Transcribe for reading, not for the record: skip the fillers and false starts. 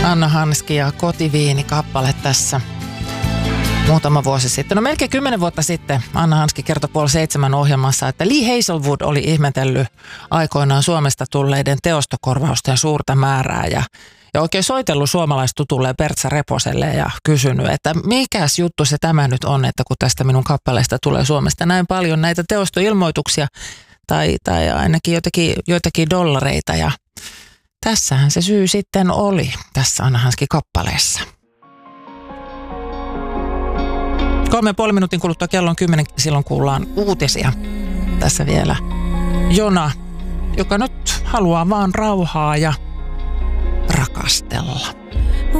Anna Hanski ja Kotiviini-kappale tässä muutama vuosi sitten. No melkein 10 vuotta sitten Anna Hanski kertoi 6:30 ohjelmassa, että Lee Hazelwood oli ihmetellyt aikoinaan Suomesta tulleiden teostokorvausten suurta määrää ja oikein soitellut suomalaistutulle Pertsa Reposelle ja kysynyt, että mikäs juttu se tämä nyt on, että kun tästä minun kappaleesta tulee Suomesta näin paljon näitä teostoilmoituksia tai ainakin joitakin dollareita ja tässähän se syy sitten oli tässä Anna Hanski kappaleessa. 3,5 minuutin kuluttua kello on 10, silloin kuullaan uutisia. Tässä vielä Jona, joka nyt haluaa vaan rauhaa ja rakastella.